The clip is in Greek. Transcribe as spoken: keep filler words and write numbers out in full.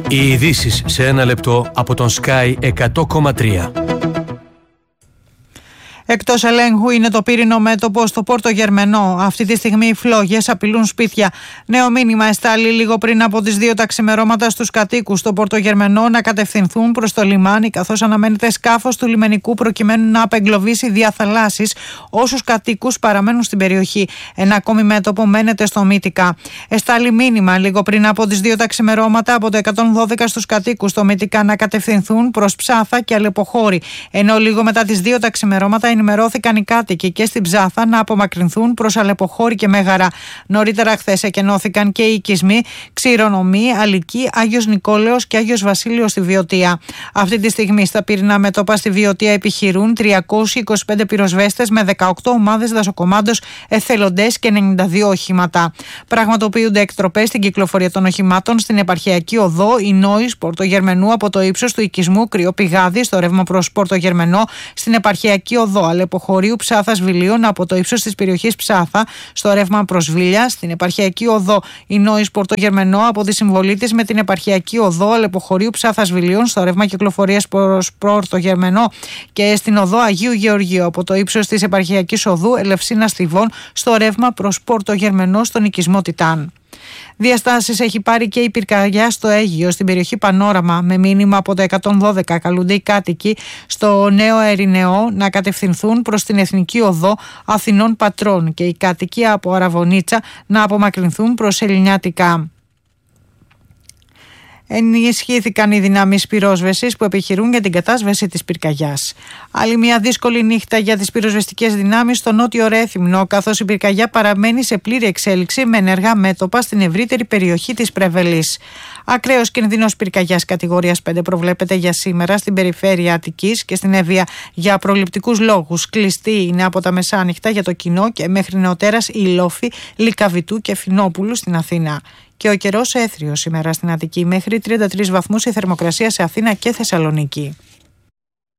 Οι ειδήσεις σε ένα λεπτό από τον Sky εκατό κόμμα τρία. Εκτός ελέγχου είναι το πύρινο μέτωπο στο Πόρτο Γερμενό. Αυτή τη στιγμή οι φλόγες απειλούν σπίτια. Νέο μήνυμα εστάλει λίγο πριν από τις δύο τα ξημερώματα στους κατοίκους στο Πόρτο Γερμενό να κατευθυνθούν προς το λιμάνι, καθώς αναμένεται σκάφος του λιμενικού προκειμένου να απεγκλωβίσει διαθαλάσσης όσους κατοίκους παραμένουν στην περιοχή. Ένα ακόμη μέτωπο μένεται στο Μύτικα. Εστάλει μήνυμα λίγο πριν από τις δύο τα ξημερώματα από το εκατόν δώδεκα στους κατοίκους στο Μύτικα να κατευθυνθούν προς Ψάθα και Αλεποχώρη. Ενώ λίγο μετά τις δύο τα ξημερώματα ενημερώθηκαν οι κάτοικοι και στην Ψάθα να απομακρυνθούν προς Αλεποχώρη και Μέγαρα. Νωρίτερα χθες εκενώθηκαν και οι οικισμοί Ξηρονομοί, Αλική, Άγιος Νικόλεος και Άγιος Βασίλειος στη Βιωτία. Αυτή τη στιγμή στα πυρηνά μέτωπα στη Βιωτία επιχειρούν τριακόσιοι είκοσι πέντε πυροσβέστες με δεκαοκτώ ομάδες δασοκομάντος, εθελοντές και ενενήντα δύο οχήματα. Πραγματοποιούνται εκτροπές στην κυκλοφορία των οχημάτων στην επαρχιακή οδό Ινόης Πόρτο Γερμενού από το ύψος του οικισμού Κρυοπηγάδη στο ρεύμα προς Πόρτο Γερμενό, στην επαρχιακή οδό Αλεποχωρίου Ψάθας Βιλίων από το ύψος της περιοχής Ψάθα στο ρεύμα προς Βίλια, στην επαρχιακή οδό Ινόης Πόρτο Γερμενό από τη συμβολή της με την επαρχιακή οδό Αλεποχωρίου Ψάθας Βιλίων στο ρεύμα κυκλοφορίας προς Πόρτο Γερμενό και στην οδό Αγίου Γεωργίου από το ύψος της επαρχιακής οδού Ελευσίνα Στιβών στο ρεύμα προς Πόρτο Γερμενό στον οικισμό Τιτάν. Διαστάσεις έχει πάρει και η πυρκαγιά στο Αίγυο, στην περιοχή Πανόραμα. Με μήνυμα από το εκατόν δώδεκα καλούνται οι κάτοικοι στο Νέο Ερηνεό να κατευθυνθούν προς την Εθνική Οδό Αθηνών Πατρών και οι κάτοικοι από Αραβωνίτσα να απομακρυνθούν προς Ελληνιάτικα. Ενισχύθηκαν οι δυνάμεις πυρόσβεσης που επιχειρούν για την κατάσβεση της πυρκαγιάς. Άλλη μια δύσκολη νύχτα για τις πυροσβεστικές δυνάμεις στο νότιο Ρέθυμνο, καθώς η πυρκαγιά παραμένει σε πλήρη εξέλιξη με ενεργά μέτωπα στην ευρύτερη περιοχή της Πρεβελής. Ακραίος κινδύνος πυρκαγιάς κατηγορίας πέντε προβλέπεται για σήμερα στην περιφέρεια Αττικής και στην Εύβοια για προληπτικούς λόγους. Κλειστή είναι από τα μεσάνυχτα για το κοινό και μέχρι νεοτέρας η Λόφη, Λυκαβητού και Φινόπουλου στην Αθήνα. Και ο καιρός έθριος σήμερα στην Αττική, μέχρι τριάντα τρεις βαθμούς η θερμοκρασία σε Αθήνα και Θεσσαλονίκη.